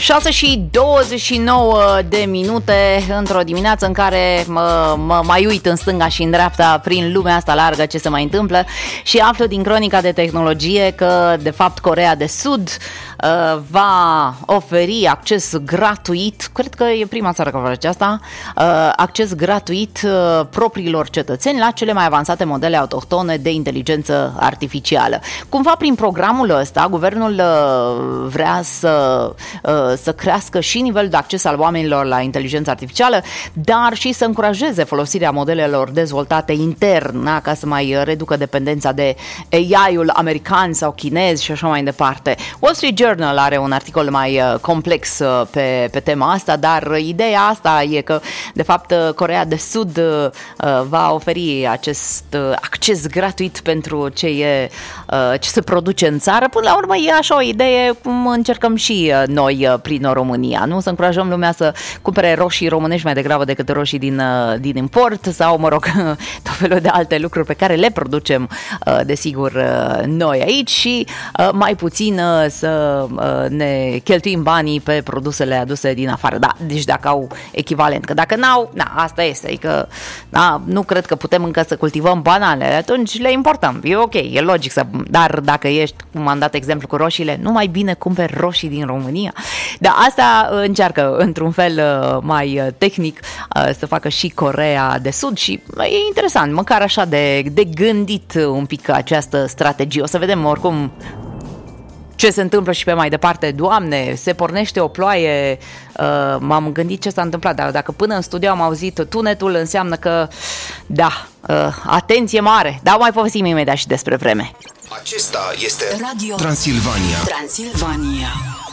6:29 într-o dimineață în care mă mai uit în stânga și în dreapta prin lumea asta largă ce se mai întâmplă și aflu din cronica de tehnologie că de fapt Coreea de Sud va oferi acces gratuit, cred că e prima țară care face asta, acces gratuit propriilor cetățeni la cele mai avansate modele autohtone de inteligență artificială. Cumva prin programul ăsta, guvernul vrea să crească și nivelul de acces al oamenilor la inteligență artificială, dar și să încurajeze folosirea modelelor dezvoltate intern, ca să mai reducă dependența de AI-ul american sau chinez și așa mai departe. Wall Street Journal are un articol mai complex pe tema asta, dar ideea asta e că, de fapt, Coreea de Sud va oferi acest acces gratuit pentru ce se produce în țară. Până la urmă e așa o idee cum încercăm și noi prin România, nu? Să încurajăm lumea să cumpere roșii românești mai degrabă decât roșii din import sau, mă rog, tot felul de alte lucruri pe care le producem, desigur, noi aici și mai puțin să ne cheltuim banii pe produsele aduse din afară. Da, deci dacă au echivalent, că dacă n-au, asta este, adică nu cred că putem încă să cultivăm bananele, atunci le importăm, e ok, e logic dar dacă ești, cum am dat exemplu cu roșiile, nu mai bine cumperi roșii din România? Dar asta încearcă într-un fel mai tehnic să facă și Coreea de Sud și e interesant, măcar așa de gândit un pic această strategie. O să vedem oricum ce se întâmplă și pe mai departe. Doamne, se pornește o ploaie, m-am gândit ce s-a întâmplat, dar dacă până în studio am auzit tunetul, înseamnă că, atenție mare, dar mai povestim imediat și despre vreme. Acesta este Radio Transilvania.